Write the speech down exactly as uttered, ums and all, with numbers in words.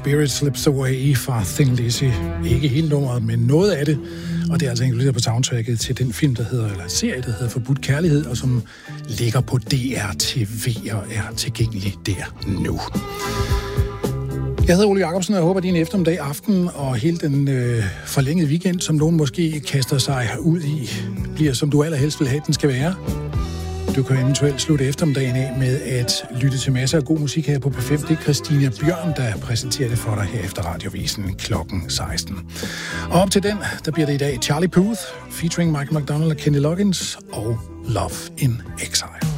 Spirit Slips Away fra Thin Lizzy. Ikke helt nummeret, men noget af det. Og det er altså inkluderet på soundtracket til den film, der hedder, eller serie, der hedder Forbudt Kærlighed, og som ligger på D R T V og er tilgængelig der nu. Jeg hedder Ole Jacobsen, og jeg håber, at din eftermiddag, aften og hele den øh, forlængede weekend, som nogen måske kaster sig ud i, bliver som du allerhelst vil have, den skal være. Du kan eventuelt slutte eftermiddagen af med at lytte til masser af god musik her på P fem. Det er Christina Bjørn, der præsenterer det for dig her efter radiovisen klokken seksten. Og op til den, der bliver det i dag Charlie Puth, featuring Michael McDonald og Kenny Loggins, og Love in Exile.